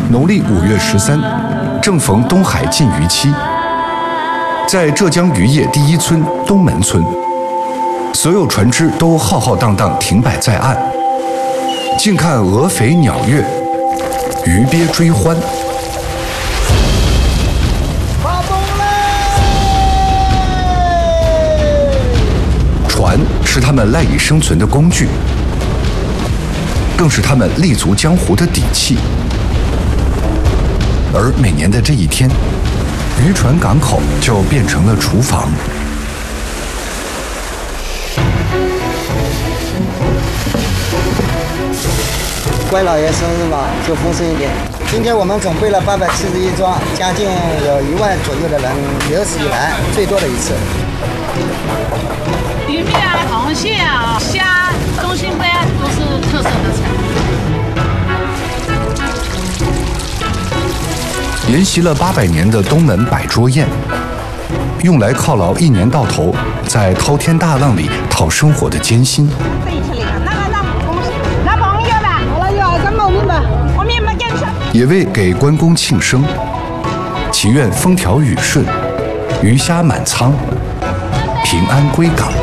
农历5月13，正逢东海禁渔期，在浙江渔业第一村东门村，所有船只都浩浩荡荡停摆在岸，静看鹅肥鸟跃，鱼鳖追欢。船是他们赖以生存的工具，更是他们立足江湖的底气。而每年的这一天，渔船港口就变成了厨房。 乖老爷生日嘛，就丰盛一点。今天我们准备了871桌，将近有1万左右的人，有史以来最多的一次。 鱼米啊、螃蟹啊、虾、中心杯啊，都是特色的菜。 沿袭了800年的东门摆桌宴，用来犒劳一年到头在滔天大浪里讨生活的艰辛。也为给关公庆生，祈愿风调雨顺，鱼虾满仓，平安归港。